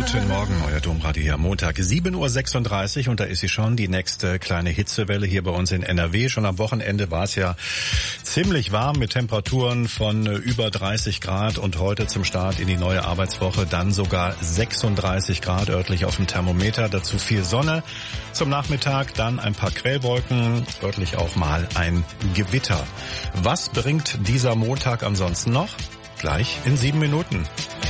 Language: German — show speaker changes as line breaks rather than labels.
Guten Morgen, euer Domradio hier am Montag, 7:36 Uhr und da ist sie schon, die nächste kleine Hitzewelle hier bei uns in NRW. Schon am Wochenende war es ja ziemlich warm mit Temperaturen von über 30 Grad und heute zum Start in die neue Arbeitswoche dann sogar 36 Grad örtlich auf dem Thermometer. Dazu viel Sonne. Zum Nachmittag dann ein paar Quellwolken, örtlich auch mal ein Gewitter. Was bringt dieser Montag ansonsten noch? Gleich in 7 Minuten.